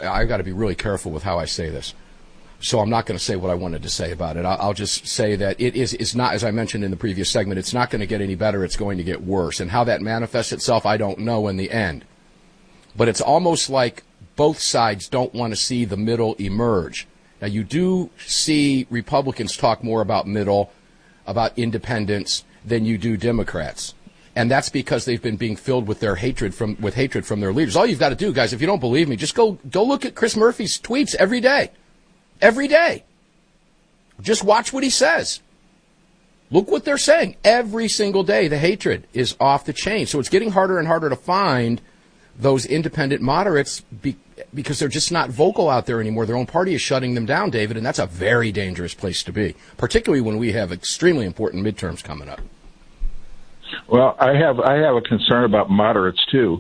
I got to be really careful with how I say this. So I'm not going to say what I wanted to say about it. I'll just say that it's not, as I mentioned in the previous segment, it's not going to get any better. It's going to get worse. And how that manifests itself, I don't know in the end. But it's almost like both sides don't want to see the middle emerge. Now, you do see Republicans talk more about middle, about independence, than you do Democrats. And that's because they've been being filled with their hatred from their leaders. All you've got to do, guys, if you don't believe me, just go look at Chris Murphy's tweets every day. Every day. Just watch what he says. Look what they're saying. Every single day, the hatred is off the chain. So it's getting harder and harder to find those independent moderates because they're just not vocal out there anymore. Their own party is shutting them down, David, and that's a very dangerous place to be, particularly when we have extremely important midterms coming up. Well, I have a concern about moderates, too,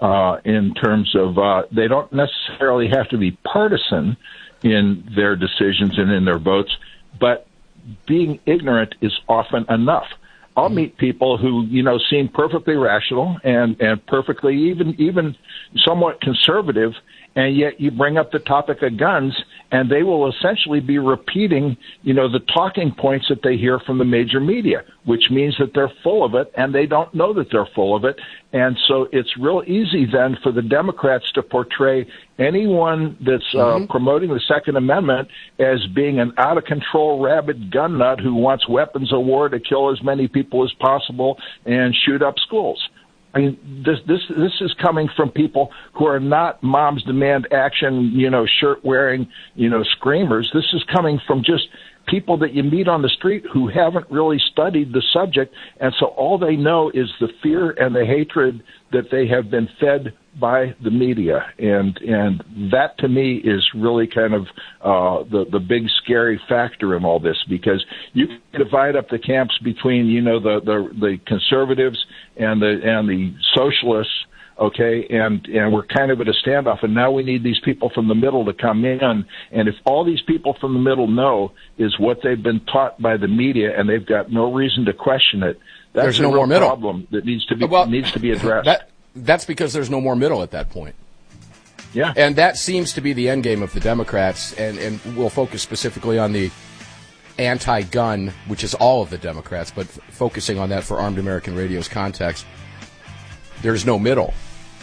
in terms of they don't necessarily have to be partisan in their decisions and in their votes, but being ignorant is often enough. I'll meet people who, seem perfectly rational and perfectly even somewhat conservative, and yet you bring up the topic of guns, and they will essentially be repeating, the talking points that they hear from the major media, which means that they're full of it, and they don't know that they're full of it. And so it's real easy then for the Democrats to portray anyone that's promoting the Second Amendment as being an out-of-control rabid gun nut who wants weapons of war to kill as many people as possible and shoot up schools. I mean, this is coming from people who are not moms demand action, shirt wearing, screamers. This is coming from just people that you meet on the street who haven't really studied the subject, and so all they know is the fear and the hatred that they have been fed by the media, and that to me is really kind of the big scary factor in all this, because you can divide up the camps between the conservatives and the socialists. Okay, and we're kind of at a standoff, and now we need these people from the middle to come in, and if all these people from the middle know is what they've been taught by the media, and they've got no reason to question it, that's a real problem that needs to be addressed. That's because there's no more middle at that point. Yeah. And that seems to be the end game of the Democrats, and we'll focus specifically on the anti-gun, which is all of the Democrats, but focusing on that for Armed American Radio's context. There's no middle.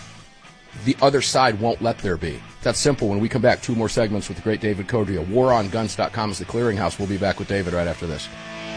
The other side won't let there be. That's simple. When we come back, 2 more segments with the great David Codrea. WarOnGuns.com is the clearinghouse. We'll be back with David right after this.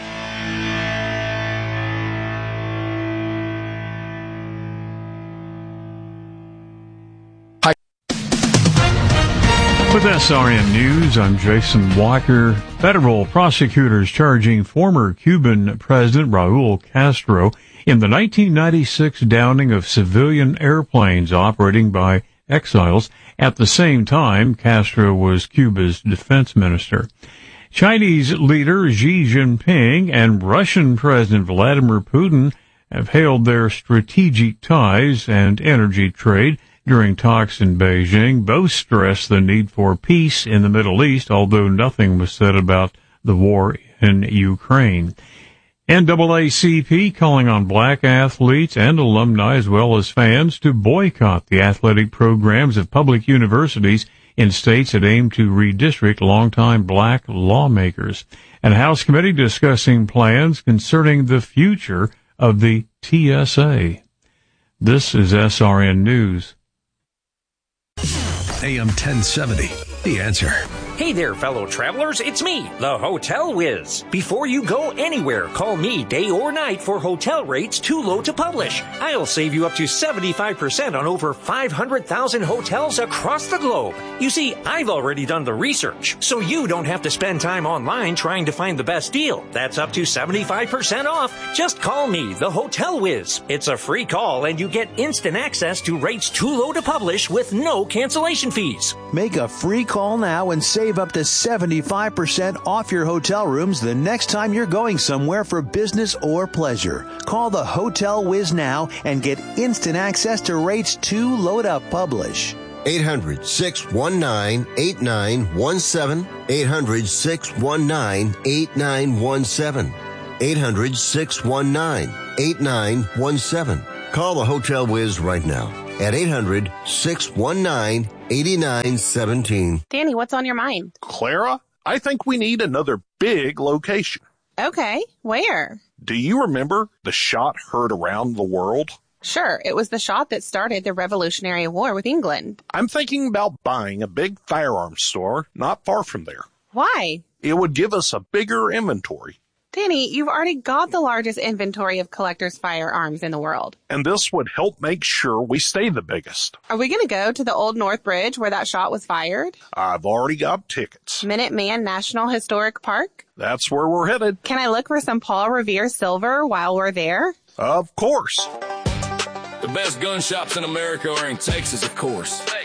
With SRN News, I'm Jason Walker. Federal prosecutors charging former Cuban President Raul Castro in the 1996 downing of civilian airplanes operating by exiles. At the same time, Castro was Cuba's defense minister. Chinese leader Xi Jinping and Russian President Vladimir Putin have hailed their strategic ties and energy trade during talks in Beijing. Both stressed the need for peace in the Middle East, although nothing was said about the war in Ukraine. NAACP calling on black athletes and alumni as well as fans to boycott the athletic programs of public universities in states that aim to redistrict longtime black lawmakers. And a House committee discussing plans concerning the future of the TSA. This is SRN News. AM 1070, The Answer. Hey there, fellow travelers. It's me, the Hotel Whiz. Before you go anywhere, call me day or night for hotel rates too low to publish. I'll save you up to 75% on over 500,000 hotels across the globe. You see, I've already done the research, so you don't have to spend time online trying to find the best deal. That's up to 75% off. Just call me, the Hotel Whiz. It's a free call, and you get instant access to rates too low to publish with no cancellation fees. Make a free call now and save up to 75% off your hotel rooms the next time you're going somewhere for business or pleasure. Call the Hotel Whiz now and get instant access to rates too low to publish. 800-619-8917. 800-619-8917. 800-619-8917. Call the Hotel Whiz right now. at 800-619-8917. Danny, what's on your mind? Clara, I think we need another big location. Okay, where? Do you remember the shot heard around the world? Sure, it was the shot that started the Revolutionary War with England. I'm thinking about buying a big firearms store not far from there. Why? It would give us a bigger inventory. Danny, you've already got the largest inventory of collectors' firearms in the world. And this would help make sure we stay the biggest. Are we going to go to the Old North Bridge where that shot was fired? I've already got tickets. Minuteman National Historic Park? That's where we're headed. Can I look for some Paul Revere silver while we're there? Of course. The best gun shops in America are in Texas, of course.